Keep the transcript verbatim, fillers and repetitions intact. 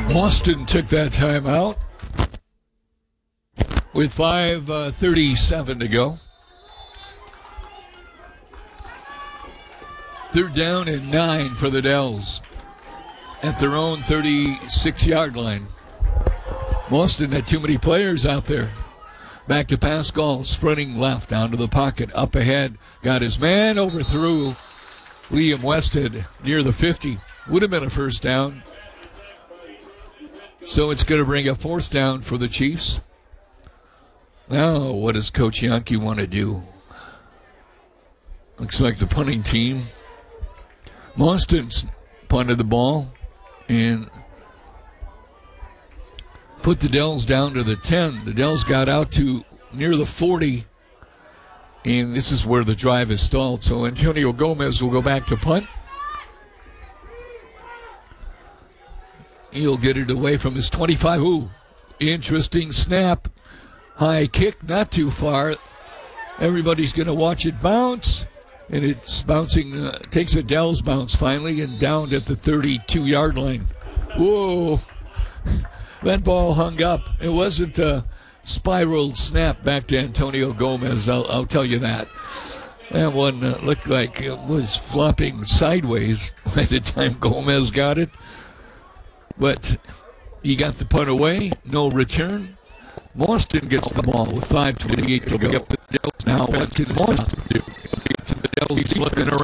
Boston took that time out with five thirty-seven to go. Third down and nine for the Dells at their own thirty-six-yard line. Boston had too many players out there. Back to Pascal, sprinting left, down to the pocket, up ahead. Got his man, overthrew Liam Westhead near the fifty. Would have been a first down. So it's going to bring a fourth down for the Chiefs. Now, what does Coach Yankee want to do? Looks like the punting team. Boston's punted the ball and put the Dells down to the ten. The Dells got out to near the forty, and this is where the drive is stalled. So Antonio Gomez will go back to punt. He'll get it away from his twenty-five. Ooh, interesting snap. High kick, not too far. Everybody's going to watch it bounce. And it's bouncing, uh, takes a Dells bounce finally and down at the thirty-two-yard line. Whoa. That ball hung up. It wasn't a spiraled snap back to Antonio Gomez, I'll, I'll tell you that. That one uh, looked like it was flopping sideways by the time Gomez got it. But he got the punt away, no return. Boston gets the ball with five twenty-eight to go. Up the Dells. Now what can Boston do? Get to the Dells, looking around.